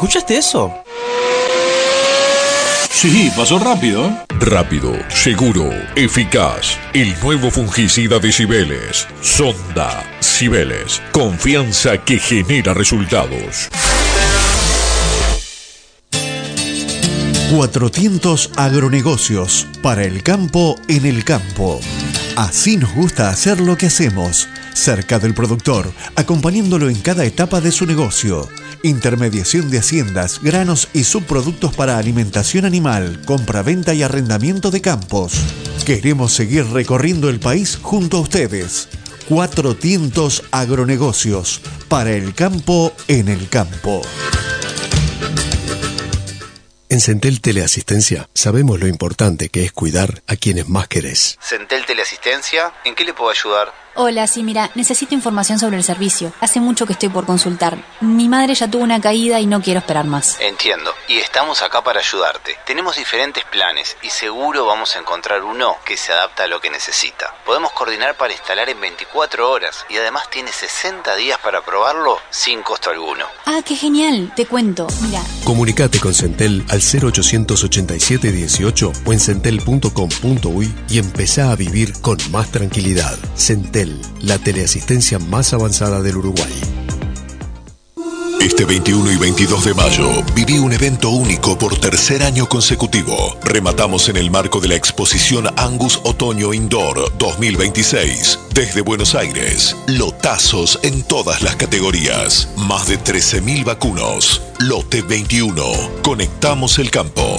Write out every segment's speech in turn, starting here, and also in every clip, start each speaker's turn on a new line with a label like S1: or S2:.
S1: ¿Escuchaste eso?
S2: Sí, pasó rápido, ¿eh?
S3: Rápido, seguro, eficaz. El nuevo fungicida de Cibeles. Sonda Cibeles. Confianza que genera resultados.
S4: 400 agronegocios para el campo en el campo. Así nos gusta hacer lo que hacemos, cerca del productor, acompañándolo en cada etapa de su negocio. Intermediación de haciendas, granos y subproductos para alimentación animal, compra-venta y arrendamiento de campos. Queremos seguir recorriendo el país junto a ustedes. 400 agronegocios para el campo en el campo.
S5: En Centel Teleasistencia sabemos lo importante que es cuidar a quienes más querés.
S6: Centel Teleasistencia, ¿en qué le puedo ayudar?
S7: Hola, sí, mira, necesito información sobre el servicio. Hace mucho que estoy por consultar. Mi madre ya tuvo una caída y no quiero esperar más.
S6: Entiendo, y estamos acá para ayudarte. Tenemos diferentes planes y seguro vamos a encontrar uno que se adapta a lo que necesita. Podemos coordinar para instalar en 24 horas y además tiene 60 días para probarlo sin costo alguno.
S7: Ah, qué genial, te cuento, mira.
S5: Comunicate con Centel al 0887 18 o en centel.com.uy y empezá a vivir con más tranquilidad. Centel, la teleasistencia más avanzada del Uruguay.
S3: Este 21 y 22 de mayo viví un evento único por tercer año consecutivo. Rematamos en el marco de la exposición Angus Otoño Indoor 2026. Desde Buenos Aires, lotazos en todas las categorías. Más de 13.000 vacunos. Lote 21. Conectamos el campo.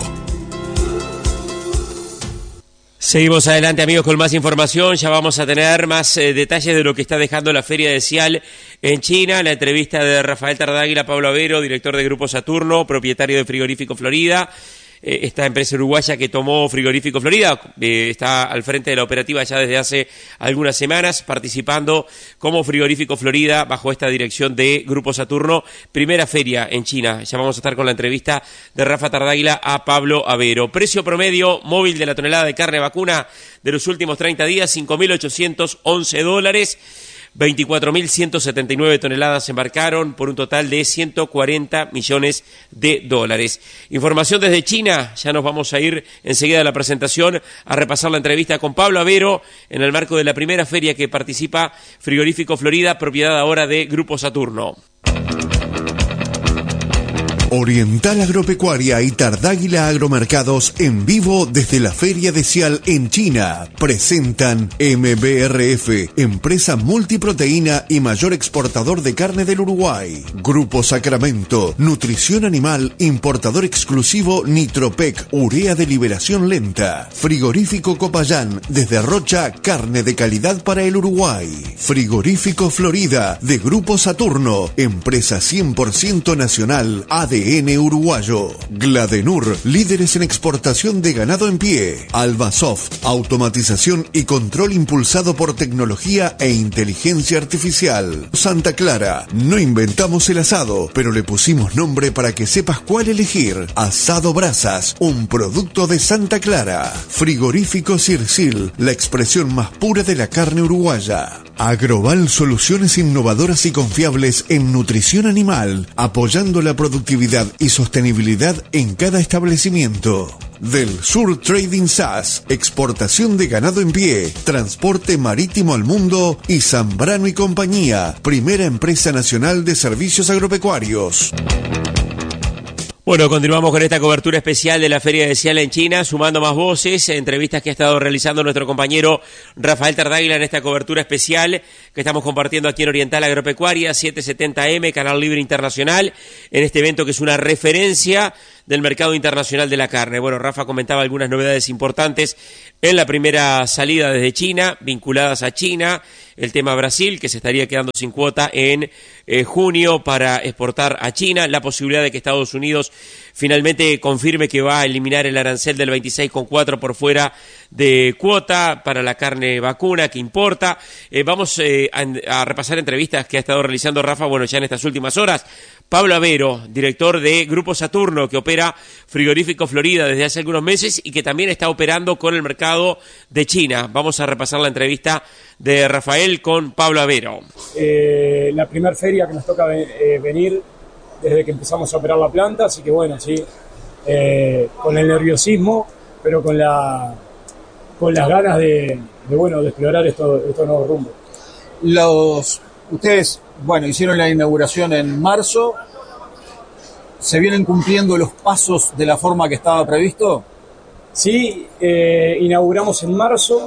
S8: Seguimos adelante, amigos, con más información. Ya vamos a tener más detalles de lo que está dejando la Feria de Cial en China. La entrevista de Rafael Tardáguila a Pablo Avero, director de Grupo Saturno, propietario de Frigorífico Florida. Esta empresa uruguaya que tomó Frigorífico Florida, está al frente de la operativa ya desde hace algunas semanas, participando como Frigorífico Florida bajo esta dirección de Grupo Saturno. Primera feria en China. Ya vamos a estar con la entrevista de Rafa Tardáguila a Pablo Avero. Precio promedio móvil de la tonelada de carne vacuna de los últimos 30 días, $5.811. 24.179 toneladas se embarcaron por un total de $140 millones. Información desde China. Ya nos vamos a ir enseguida a la presentación a repasar la entrevista con Pablo Avero en el marco de la primera feria que participa Frigorífico Florida, propiedad ahora de Grupo Saturno.
S4: Oriental Agropecuaria y Tardáguila Agromercados en vivo desde la Feria de Cial en China presentan MBRF, empresa multiproteína y mayor exportador de carne del Uruguay. Grupo Sacramento, nutrición animal, importador exclusivo Nitropec, urea de liberación lenta. Frigorífico Copayán, desde Rocha, carne de calidad para el Uruguay. Frigorífico Florida, de Grupo Saturno, empresa 100% nacional, ADN uruguayo. Gladenur, líderes en exportación de ganado en pie. Albasoft, automatización y control impulsado por tecnología e inteligencia artificial. Santa Clara, no inventamos el asado, pero le pusimos nombre para que sepas cuál elegir. Asado Brasas, un producto de Santa Clara. Frigorífico Circil, la expresión más pura de la carne uruguaya. Agroval, soluciones innovadoras y confiables en nutrición animal, apoyando la productividad y sostenibilidad en cada establecimiento. Del Sur Trading SAS, exportación de ganado en pie, transporte marítimo al mundo y Zambrano y Compañía, primera empresa nacional de servicios agropecuarios.
S8: Bueno, continuamos con esta cobertura especial de la Feria de Cial en China, sumando más voces, entrevistas que ha estado realizando nuestro compañero Rafael Tardáguila en esta cobertura especial que estamos compartiendo aquí en Oriental Agropecuaria, 770M, Canal Libre Internacional, en este evento que es una referencia del mercado internacional de la carne. Bueno, Rafa comentaba algunas novedades importantes en la primera salida desde China, vinculadas a China, el tema Brasil, que se estaría quedando sin cuota en junio para exportar a China, la posibilidad de que Estados Unidos finalmente confirme que va a eliminar el arancel del 26,4 por fuera de cuota para la carne vacuna que importa. Vamos a repasar entrevistas que ha estado realizando Rafa, bueno, ya en estas últimas horas. Pablo Avero, director de Grupo Saturno, que opera Frigorífico Florida desde hace algunos meses y que también está operando con el mercado de China. Vamos a repasar la entrevista de Rafael con Pablo Avero.
S9: La primera feria que nos toca venir
S1: desde que empezamos a operar la planta, así que bueno, sí, con el nerviosismo, pero con las ganas de explorar estos nuevos rumbos.
S9: Ustedes, hicieron la inauguración en marzo. ¿Se vienen cumpliendo los pasos de la forma que estaba previsto?
S1: Sí, inauguramos en marzo.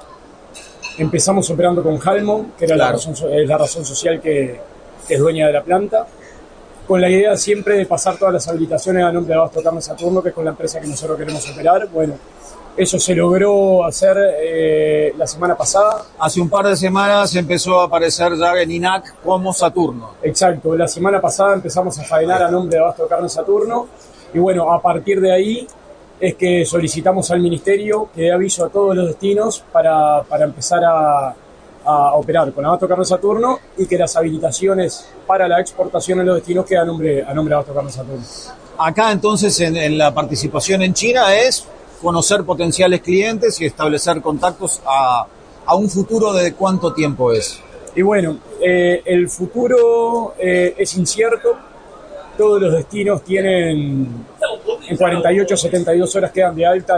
S1: Empezamos operando con Halmon, que era la razón social que es dueña de la planta, con la idea siempre de pasar todas las habilitaciones a nombre de Abasto Carne Saturno, que es con la empresa que nosotros queremos operar. Bueno, eso se logró hacer la semana pasada.
S9: Hace un par de semanas empezó a aparecer ya en INAC como Saturno.
S1: Exacto, la semana pasada empezamos a faenar a nombre de Abasto Carne Saturno, y bueno, a partir de ahí es que solicitamos al ministerio que dé aviso a todos los destinos para empezar a operar con Abasto Carne Saturno, y que las habilitaciones para la exportación en los destinos queden a nombre de Abasto Carne Saturno.
S9: Acá entonces en la participación en China es conocer potenciales clientes y establecer contactos a un futuro de cuánto tiempo es.
S1: Y bueno, el futuro es incierto. Todos los destinos tienen en 48 72 horas quedan de alta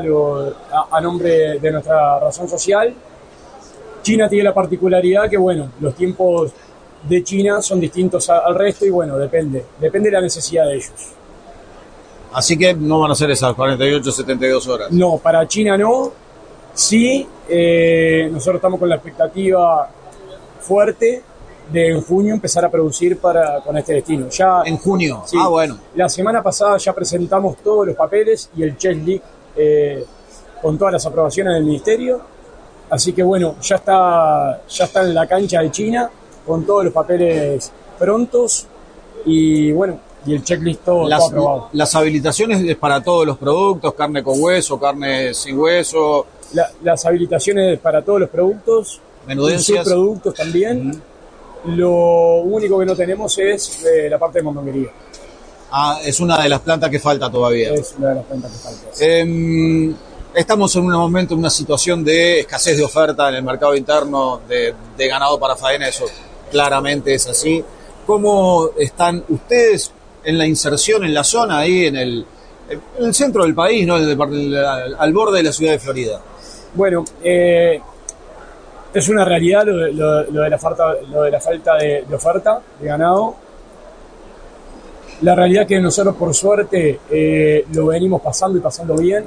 S1: a nombre de nuestra razón social. China tiene la particularidad que, los tiempos de China son distintos al resto, y depende de la necesidad de ellos.
S9: Así que no van a ser esas 48, 72 horas.
S1: No, para China no. Sí, nosotros estamos con la expectativa fuerte de en junio empezar a producir con este destino. Ya
S9: en junio,
S1: sí,
S9: bueno.
S1: La semana pasada ya presentamos todos los papeles y el checklist con todas las aprobaciones del ministerio. Así que ya está en la cancha de China con todos los papeles prontos y el checklist todo aprobado.
S9: Las habilitaciones es para todos los productos, carne con hueso, carne sin hueso.
S1: Las habilitaciones para todos los productos,
S9: menudencias,
S1: subproductos también. Lo único que no tenemos es la parte de mondonguería.
S9: Es una de las plantas que falta todavía.
S1: Es una de las plantas que falta.
S9: Estamos en un momento, en una situación de escasez de oferta en el mercado interno de ganado para faena, eso claramente es así. ¿Cómo están ustedes en la inserción en la zona, ahí en el centro del país, ¿no? Al borde de la ciudad de Florida?
S1: Bueno, es una realidad lo de la falta de oferta de ganado. La realidad es que nosotros, por suerte, lo venimos pasando y pasando bien.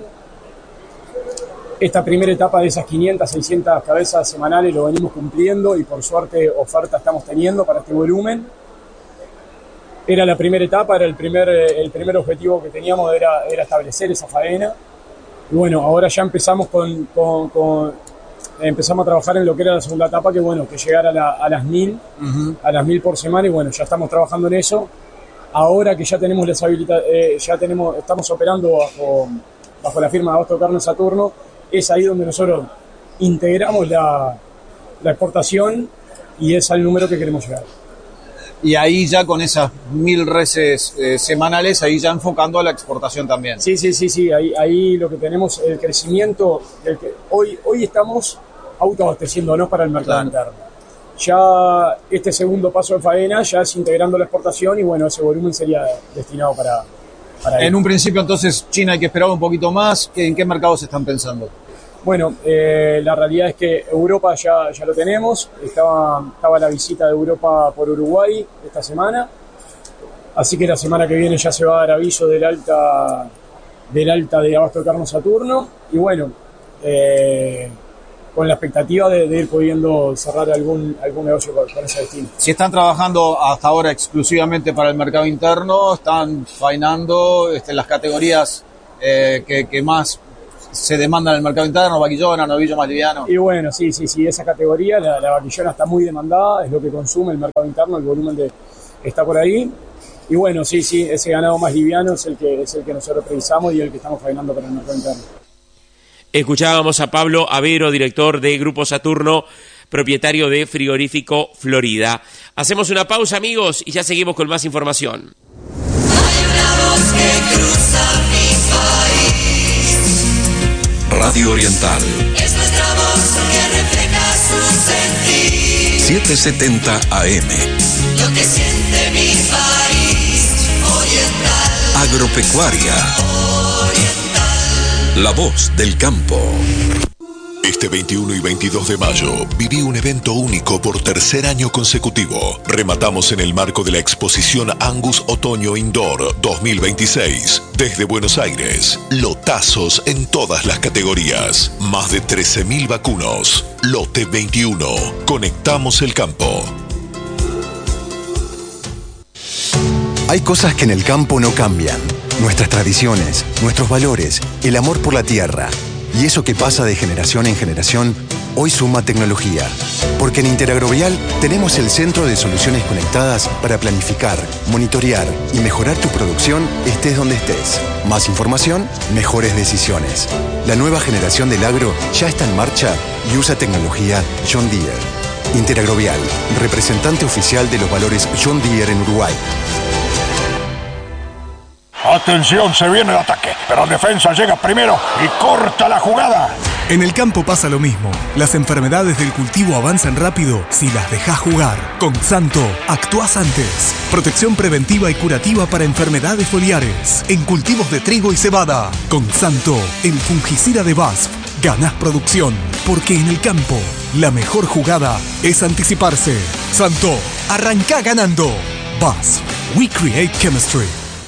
S1: Esta primera etapa de esas 500, 600 cabezas semanales lo venimos cumpliendo, y por suerte oferta estamos teniendo para este volumen. Era la primera etapa, era el primer objetivo que teníamos, era establecer esa faena. Y ahora ya empezamos empezamos a trabajar en lo que era la segunda etapa, que llegara a las 1000, a las 1000 por semana, y ya estamos trabajando en eso. Ahora que ya tenemos las estamos operando bajo la firma de Abasto Carne Saturno, es ahí donde nosotros integramos la exportación, y es al número que queremos llegar.
S9: Y ahí ya con esas 1000 reses semanales, ahí ya enfocando a la exportación también.
S1: Sí, ahí lo que tenemos, el crecimiento, hoy estamos autoabasteciéndonos para el mercado interno. Ya este segundo paso de faena ya es integrando la exportación, y ese volumen sería destinado para
S9: en un principio, entonces, China hay que esperar un poquito más. ¿En qué mercados están pensando?
S1: La realidad es que Europa ya lo tenemos. Estaba la visita de Europa por Uruguay esta semana. Así que la semana que viene ya se va a dar aviso del alta de Abasto Carne Saturno. Y con la expectativa de ir pudiendo cerrar algún negocio con ese destino.
S9: Si están trabajando hasta ahora exclusivamente para el mercado interno, están faenando las categorías que más se demandan en el mercado interno, vaquillona, novillo más liviano.
S1: Y sí, esa categoría, la vaquillona está muy demandada, es lo que consume el mercado interno, el volumen está por ahí. Y sí, ese ganado más liviano es el que nosotros precisamos y el que estamos faenando para el mercado interno.
S8: Escuchábamos a Pablo Avero, director de Grupo Saturno, propietario de Frigorífico Florida. Hacemos una pausa, amigos, y ya seguimos con más información.
S10: Hay una voz que cruza mi país.
S3: Radio Oriental.
S10: Es nuestra voz que refleja su sentir.
S3: 770 AM.
S10: Lo que siente mi país.
S11: Agropecuaria. La voz del campo.
S3: Este 21 y 22 de mayo viví un evento único por tercer año consecutivo. Rematamos en el marco de la exposición Angus Otoño Indoor 2026. Desde Buenos Aires, lotazos en todas las categorías. Más de 13.000 vacunos. Lote 21. Conectamos el campo.
S12: Hay cosas que en el campo no cambian. Nuestras tradiciones, nuestros valores, el amor por la tierra. Y eso que pasa de generación en generación, hoy suma tecnología. Porque en Interagrovial tenemos el centro de soluciones conectadas para planificar, monitorear y mejorar tu producción estés donde estés. Más información, mejores decisiones. La nueva generación del agro ya está en marcha y usa tecnología John Deere. Interagrovial, representante oficial de los valores John Deere en Uruguay.
S13: Atención, se viene el ataque, pero defensa llega primero y corta la jugada.
S14: En el campo pasa lo mismo. Las enfermedades del cultivo avanzan rápido si las dejás jugar. Con Xanto, actuás antes. Protección preventiva y curativa para enfermedades foliares. En cultivos de trigo y cebada. Con Xanto, el fungicida de BASF. Ganás producción, porque en el campo, la mejor jugada es anticiparse. Xanto, arrancá ganando. BASF, we create chemistry.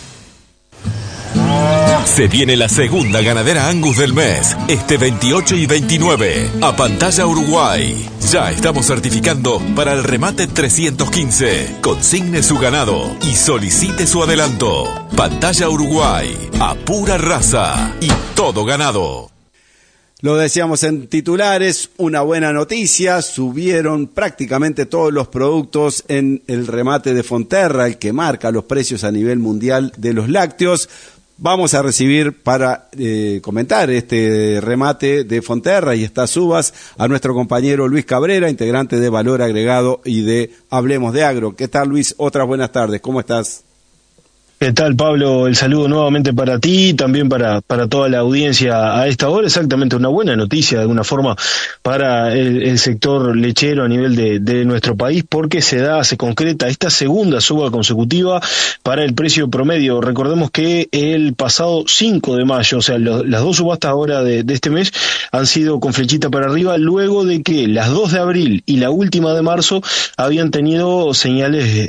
S11: Se viene la segunda ganadera Angus del mes, este 28 y 29, a Pantalla Uruguay. Ya estamos certificando para el remate 315. Consigne su ganado y solicite su adelanto. Pantalla Uruguay, a pura raza y todo ganado.
S15: Lo decíamos en titulares, una buena noticia, subieron prácticamente todos los productos en el remate de Fonterra, el que marca los precios a nivel mundial de los lácteos. Vamos a recibir para comentar este remate de Fonterra y estas subas a nuestro compañero Luis Cabrera, integrante de Valor Agregado y de Hablemos de Agro. ¿Qué tal, Luis? Otras buenas tardes, ¿cómo estás?
S16: ¿Qué tal, Pablo? El saludo nuevamente para ti, también para toda la audiencia a esta hora. Exactamente, una buena noticia de alguna forma para el sector lechero a nivel de nuestro país, porque se concreta esta segunda suba consecutiva para el precio promedio. Recordemos que el pasado 5 de mayo, o sea, las dos subastas ahora de este mes han sido con flechita para arriba, luego de que las 2 de abril y la última de marzo habían tenido señales,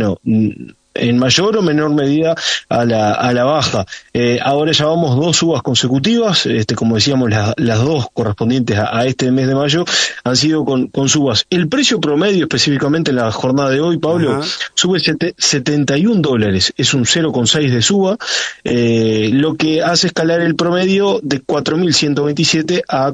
S16: en mayor o menor medida a la baja. Ahora ya vamos 2 subas consecutivas, como decíamos, las dos correspondientes a este mes de mayo han sido con subas. El precio promedio específicamente en la jornada de hoy, Pablo, sube $71, es un 0,6 de suba, lo que hace escalar el promedio de 4.127 a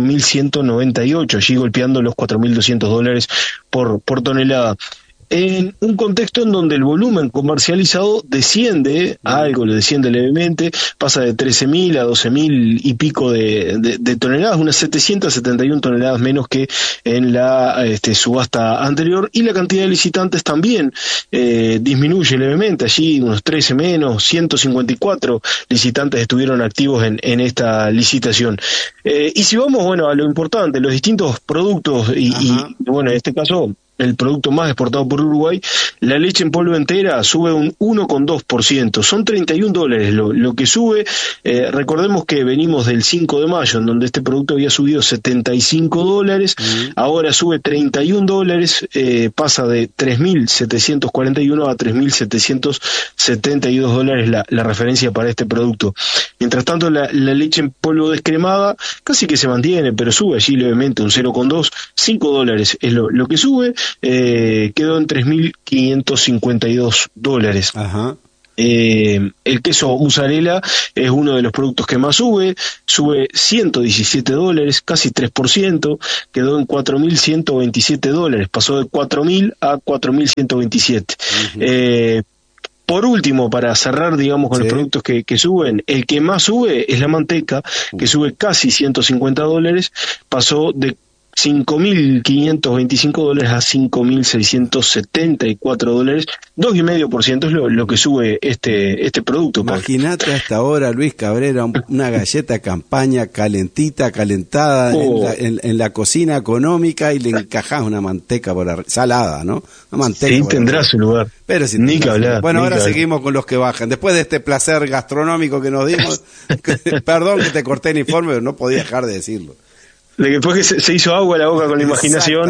S16: 4.198, allí golpeando los $4.200 por tonelada. En un contexto en donde el volumen comercializado desciende, algo le desciende levemente, pasa de 13.000 a 12.000 y pico de toneladas, unas 771 toneladas menos que en la subasta anterior, y la cantidad de licitantes también disminuye levemente, allí unos 13 menos, 154 licitantes estuvieron activos en esta licitación. Y si vamos, a lo importante, los distintos productos y en este caso, el producto más exportado por Uruguay, la leche en polvo entera sube un 1,2%, son $31 lo que sube. Recordemos que venimos del 5 de mayo, en donde este producto había subido $75, ahora sube $31, pasa de 3.741 a 3.772 la referencia para este producto. Mientras tanto, la leche en polvo descremada casi que se mantiene, pero sube allí levemente un 0,2, $5 es lo que sube. Quedó en $3.552.
S15: Ajá.
S16: El queso mozzarella es uno de los productos que más sube $117, casi 3%, quedó en $4.127, pasó de 4.000 a 4.127. Por último, para cerrar, digamos, con los productos que suben, el que más sube es la manteca, que sube casi $150, pasó de $5.525 a $5.674, $2,5% es lo que sube este producto.
S15: Imagínate hasta ahora, Luis Cabrera, una galleta campaña calentada en la cocina económica y le encajás una manteca salada, ¿no? Una manteca.
S16: Sí, tendrá su lugar.
S15: Pero si
S16: ni que hablar.
S15: Bueno,
S16: ahora
S15: seguimos con los que bajan. Después de este placer gastronómico que nos dimos, perdón que te corté el informe, pero no podía dejar de decirlo.
S16: Después que se hizo agua la boca con la imaginación.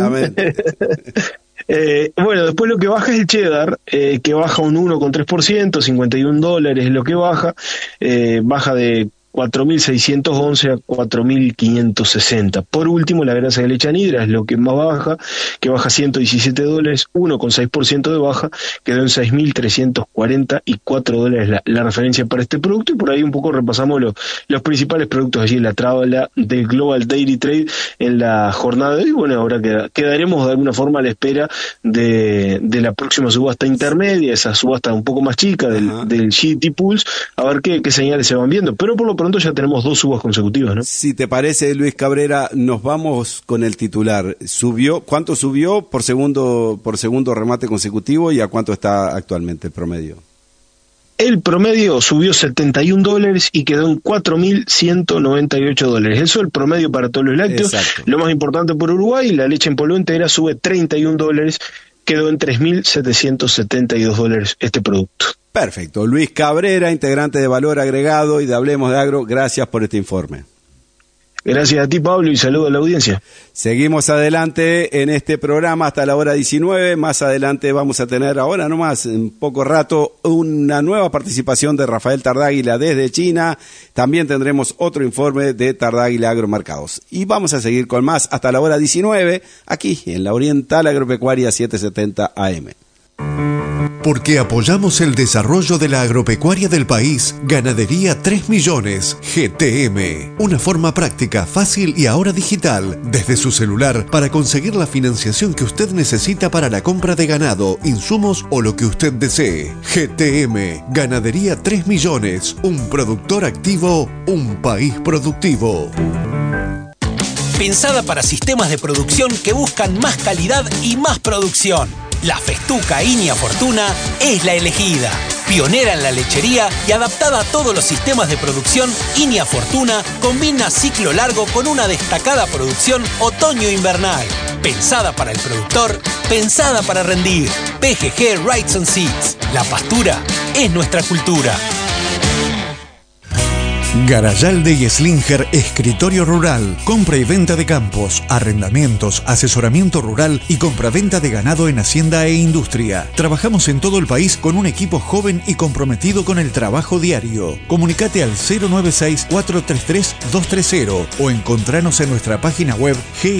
S16: Bueno, después lo que baja es el cheddar, que baja un 1,3%, $51 es lo que baja de 4.611 a 4.560. Por último, la grasa de leche anhidra es lo que más baja, que baja $117, 1,6% de baja, quedó en $6.344 la referencia para este producto, y por ahí un poco repasamos los principales productos allí en la tabla del Global Dairy Trade en la jornada de hoy. Bueno, ahora quedaremos de alguna forma a la espera de la próxima subasta intermedia, esa subasta un poco más chica del GT Pulse, a ver qué señales se van viendo, pero por lo pronto ya tenemos 2 subas consecutivas, ¿no?
S15: Si te parece, Luis Cabrera, nos vamos con el titular. ¿Cuánto subió por segundo remate consecutivo y a cuánto está actualmente el promedio?
S16: El promedio subió $71 y quedó en $4.198. Eso es el promedio para todos los lácteos. Exacto. Lo más importante por Uruguay, la leche en polvo entera sube $31, quedó en $3.772 este producto.
S15: Perfecto. Luis Cabrera, integrante de Valor Agregado y de Hablemos de Agro, gracias por este informe.
S16: Gracias a ti, Pablo, y saludo a la audiencia.
S15: Seguimos adelante en este programa hasta la hora 19. Más adelante vamos a tener, ahora nomás, en poco rato, una nueva participación de Rafael Tardáguila desde China. También tendremos otro informe de Tardáguila Agromercados. Y vamos a seguir con más hasta la hora 19, aquí en la Oriental Agropecuaria 770 AM.
S4: Porque apoyamos el desarrollo de la agropecuaria del país, Ganadería 3 Millones, GTM. Una forma práctica, fácil y ahora digital, desde su celular, para conseguir la financiación que usted necesita para la compra de ganado, insumos o lo que usted desee. GTM, Ganadería 3 Millones, un productor activo, un país productivo.
S17: Pensada para sistemas de producción que buscan más calidad y más producción. La Festuca Inia Fortuna es la elegida. Pionera en la lechería y adaptada a todos los sistemas de producción, Inia Fortuna combina ciclo largo con una destacada producción otoño-invernal. Pensada para el productor, pensada para rendir. PGG Rights and Seeds. La pastura es nuestra cultura.
S4: Garayalde y Slinger Escritorio Rural, compra y venta de campos, arrendamientos, asesoramiento rural y compraventa de ganado en hacienda e industria. Trabajamos en todo el país con un equipo joven y comprometido con el trabajo diario. Comunicate al 096-433-230 o encontranos en nuestra página web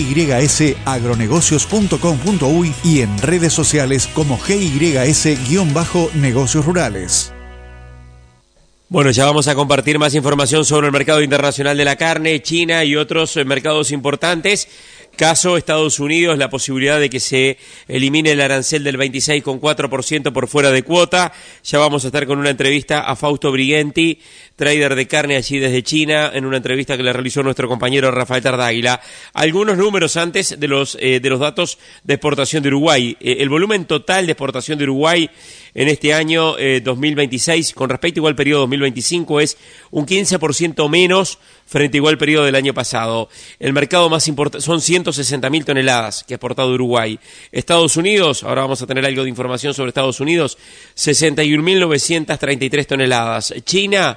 S4: gysagronegocios.com.uy y en redes sociales como GYS-Negocios Rurales.
S8: Bueno, ya vamos a compartir más información sobre el mercado internacional de la carne, China y otros mercados importantes. Caso Estados Unidos, la posibilidad de que se elimine el arancel del 26,4% por fuera de cuota. Ya vamos a estar con una entrevista a Fausto Brighenti, trader de carne allí desde China, en una entrevista que le realizó nuestro compañero Rafael Tardáguila. Algunos números antes de los datos de exportación de Uruguay. El volumen total de exportación de Uruguay en este año 2026 con respecto a igual periodo 2025 es un 15% menos frente a igual periodo del año pasado. El mercado más importante son 160.000 toneladas que ha exportado Uruguay. Estados Unidos, ahora vamos a tener algo de información sobre Estados Unidos, 61.933 toneladas. China,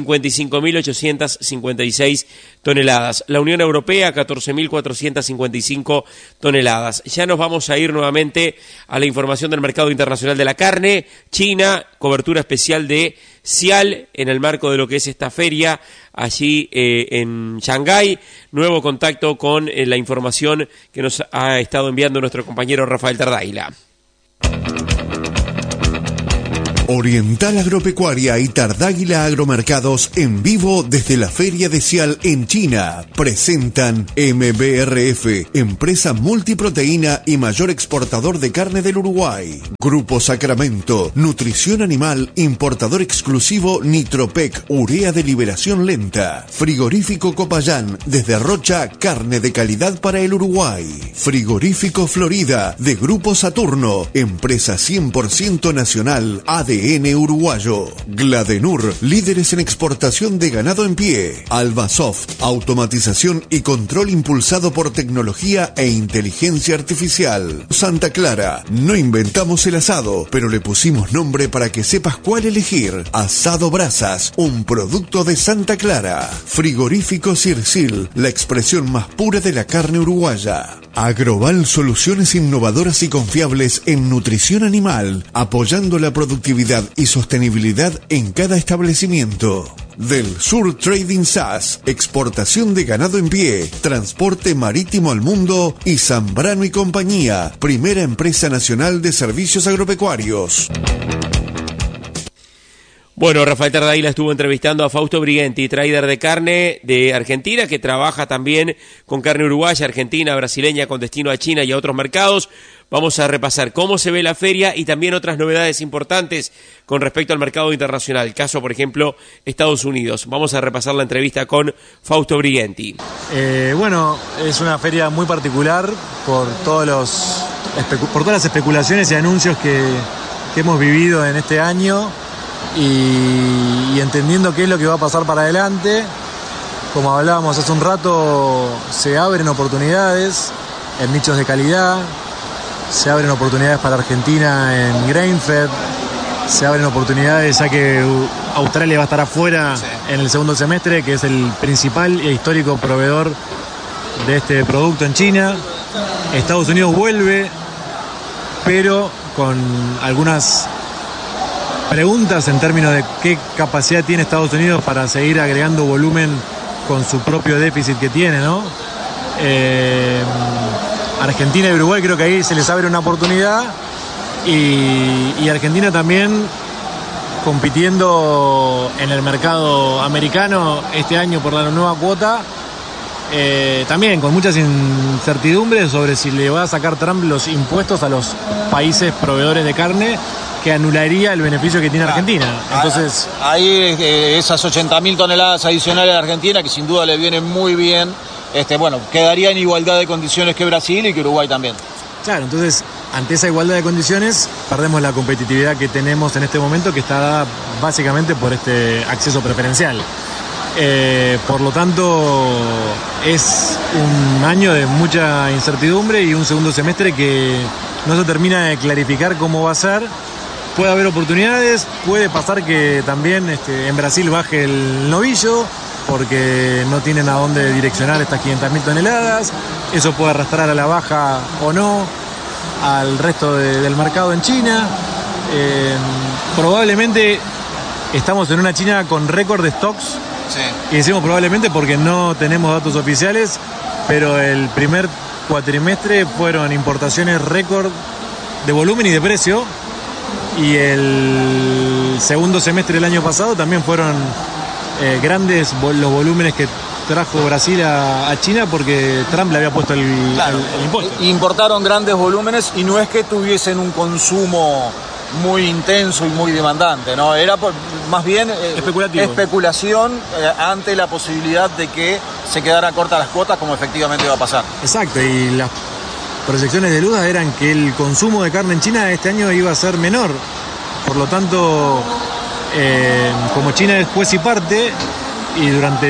S8: 55.856 toneladas. La Unión Europea, 14.455 toneladas. Ya nos vamos a ir nuevamente a la información del mercado internacional de la carne. China, cobertura especial de Cial en el marco de lo que es esta feria allí en Shanghái. Nuevo contacto con la información que nos ha estado enviando nuestro compañero Rafael Tardáguila.
S4: Oriental Agropecuaria y Tardáguila Agromercados en vivo desde la Feria de Cial en China presentan MBRF, empresa multiproteína y mayor exportador de carne del Uruguay. Grupo Sacramento, nutrición animal, importador exclusivo Nitropec, urea de liberación lenta. Frigorífico Copayán, desde Rocha, carne de calidad para el Uruguay. Frigorífico Florida, de Grupo Saturno, empresa 100% nacional, ADN uruguayo. Gladenur, líderes en exportación de ganado en pie. Albasoft, automatización y control impulsado por tecnología e inteligencia artificial. Santa Clara, no inventamos el asado, pero le pusimos nombre para que sepas cuál elegir. Asado Brasas, un producto de Santa Clara. Frigorífico Circil, la expresión más pura de la carne uruguaya. Agroval, soluciones innovadoras y confiables en nutrición animal, apoyando la productividad y sostenibilidad en cada establecimiento. Del Sur Trading SAS, exportación de ganado en pie, transporte marítimo al mundo y Zambrano y Compañía, primera empresa nacional de servicios agropecuarios.
S8: Bueno, Rafael Tardáguila estuvo entrevistando a Fausto Brighenti, trader de carne de Argentina, que trabaja también con carne uruguaya, argentina, brasileña, con destino a China y a otros mercados. Vamos a repasar cómo se ve la feria y también otras novedades importantes con respecto al mercado internacional. Caso, por ejemplo, Estados Unidos. Vamos a repasar la entrevista con Fausto Brighenti.
S18: Bueno, es una feria muy particular por todas las especulaciones y anuncios que hemos vivido en este año. Y entendiendo qué es lo que va a pasar para adelante. Como hablábamos hace un rato, se abren oportunidades en nichos de calidad, se abren oportunidades para Argentina en Grain-Fed, se abren oportunidades ya que Australia va a estar afuera en el segundo semestre, que es el principal e histórico proveedor de este producto en China. Estados Unidos vuelve, pero con algunas preguntas en términos de qué capacidad tiene Estados Unidos para seguir agregando volumen con su propio déficit que tiene, ¿no? Argentina y Uruguay creo que ahí se les abre una oportunidad y Argentina también compitiendo en el mercado americano este año por la nueva cuota, también con muchas incertidumbres sobre si le va a sacar Trump los impuestos a los países proveedores de carne, que anularía el beneficio que tiene Argentina. Entonces,
S9: ahí esas 80.000 toneladas adicionales a Argentina, que sin duda le vienen muy bien, quedaría en igualdad de condiciones que Brasil y que Uruguay también.
S18: Claro, entonces, ante esa igualdad de condiciones, perdemos la competitividad que tenemos en este momento, que está dada básicamente por este acceso preferencial. Por lo tanto, es un año de mucha incertidumbre y un segundo semestre que no se termina de clarificar cómo va a ser. Puede haber oportunidades, puede pasar que también en Brasil baje el novillo porque no tienen a dónde direccionar estas 500.000 toneladas. Eso puede arrastrar a la baja o no al resto del mercado en China. Probablemente estamos en una China con récord de stocks.
S9: Sí.
S18: Y decimos probablemente porque no tenemos datos oficiales, pero el primer cuatrimestre fueron importaciones récord de volumen y de precio. Y el segundo semestre del año pasado también fueron grandes los volúmenes que trajo Brasil a China porque Trump le había puesto el impuesto.
S9: Importaron grandes volúmenes y no es que tuviesen un consumo muy intenso y muy demandante, ¿no? Era más bien especulación ante la posibilidad de que se quedara corta las cuotas, como efectivamente va a pasar.
S18: Exacto, y las proyecciones de Luda eran que el consumo de carne en China este año iba a ser menor. Por lo tanto, como China es juez y parte, y durante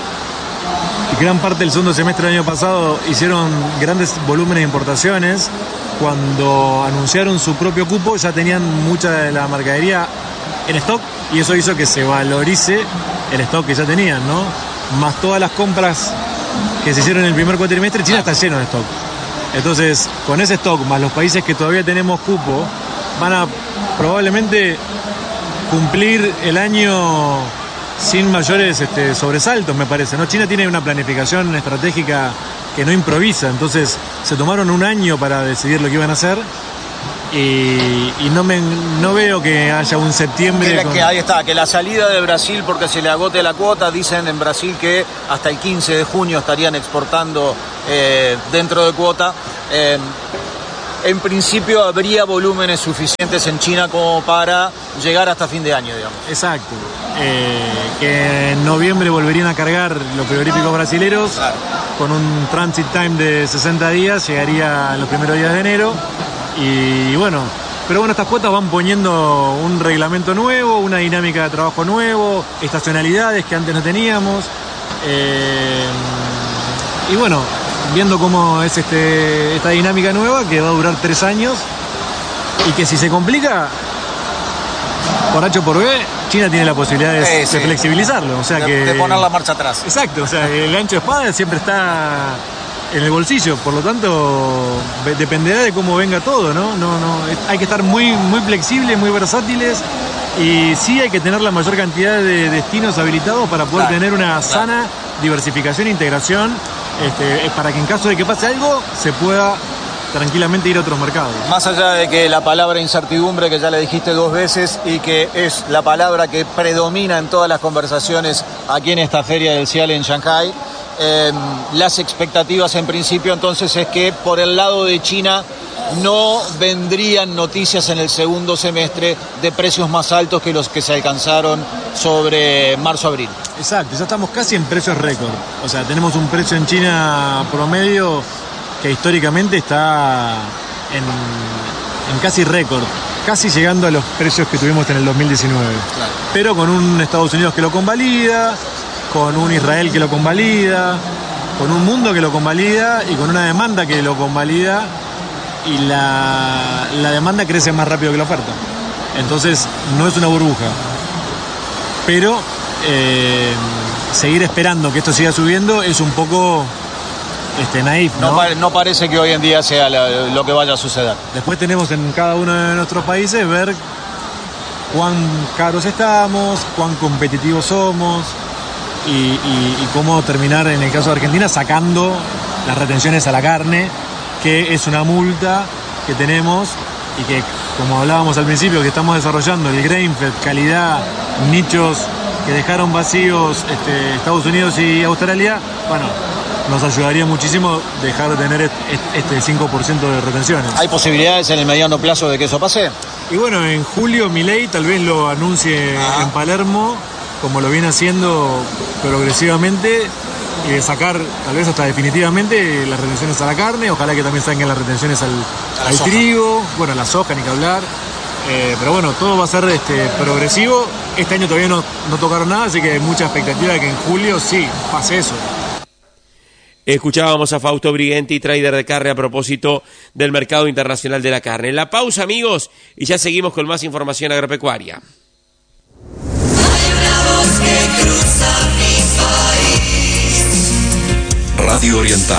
S18: gran parte del segundo semestre del año pasado hicieron grandes volúmenes de importaciones, cuando anunciaron su propio cupo ya tenían mucha de la mercadería en stock y eso hizo que se valorice el stock que ya tenían, ¿no? Más todas las compras que se hicieron en el primer cuatrimestre, China está lleno de stock. Entonces, con ese stock, más los países que todavía tenemos cupo, van a probablemente cumplir el año sin mayores sobresaltos, me parece, ¿no? China tiene una planificación estratégica que no improvisa, entonces se tomaron un año para decidir lo que iban a hacer y no veo que haya un septiembre.
S9: Que ahí está, que la salida de Brasil porque se le agote la cuota, dicen en Brasil que hasta el 15 de junio estarían exportando dentro de cuota. En principio habría volúmenes suficientes en China como para llegar hasta fin de año, digamos.
S18: Exacto. Que en noviembre volverían a cargar los frigoríficos brasileros, claro, con un transit time de 60 días, llegaría en los primeros días de enero. Y bueno, pero bueno, estas cuotas van poniendo un reglamento nuevo, una dinámica de trabajo nuevo, estacionalidades que antes no teníamos. Y bueno, viendo cómo es esta dinámica nueva que va a durar 3 años y que si se complica, por H o por B, China tiene la posibilidad de flexibilizarlo. O sea de
S9: poner la marcha atrás.
S18: Exacto, o sea, el ancho de espada siempre está en el bolsillo, por lo tanto dependerá de cómo venga todo, ¿no? Hay que estar muy flexibles, muy versátiles, y sí hay que tener la mayor cantidad de destinos habilitados para poder tener una sana diversificación e integración, para que en caso de que pase algo se pueda tranquilamente ir a otros mercados.
S9: Más allá de que la palabra incertidumbre, que ya le dijiste 2 veces y que es la palabra que predomina en todas las conversaciones aquí en esta feria del CIAL en Shanghái, las expectativas en principio entonces es que por el lado de China no vendrían noticias en el segundo semestre de precios más altos que los que se alcanzaron sobre marzo-abril.
S18: Exacto, ya estamos casi en precios récord. O sea, tenemos un precio en China promedio que históricamente está en casi récord, casi llegando a los precios que tuvimos en el 2019. Claro. Pero con un Estados Unidos que lo convalida, con un Israel que lo convalida, con un mundo que lo convalida y con una demanda que lo convalida, y la demanda crece más rápido que la oferta. Entonces no es una burbuja. Pero seguir esperando que esto siga subiendo es un poco naif, ¿no?
S9: No parece que hoy en día sea lo que vaya a suceder.
S18: Después tenemos en cada uno de nuestros países ver cuán caros estamos, cuán competitivos somos, y cómo terminar, en el caso de Argentina, sacando las retenciones a la carne, que es una multa que tenemos y que, como hablábamos al principio, que estamos desarrollando el grain-fed, calidad, nichos que dejaron vacíos Estados Unidos y Australia. Bueno, nos ayudaría muchísimo dejar de tener este 5% de retenciones.
S9: ¿Hay posibilidades en el mediano plazo de que eso pase?
S18: Y bueno, en julio Milei tal vez lo anuncie en Palermo, como lo viene haciendo progresivamente, y de sacar tal vez hasta definitivamente las retenciones a la carne. Ojalá que también salgan las retenciones al trigo, bueno, a la soja, ni que hablar. Pero bueno, todo va a ser progresivo. Este año todavía no tocaron nada, así que hay mucha expectativa de que en julio sí pase eso.
S8: Escuchábamos a Fausto Brighenti, trader de carne, a propósito del mercado internacional de la carne. En la pausa, amigos, y ya seguimos con más información agropecuaria.
S10: Que cruza mi país.
S11: Radio Oriental.